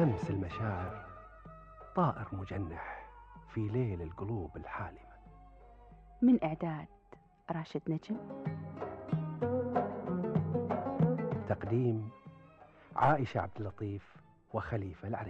همس المشاعر طائر مجنح في ليل القلوب الحالمة. من إعداد راشد نجم، تقديم عائشة عبد اللطيف وخليفة العريش.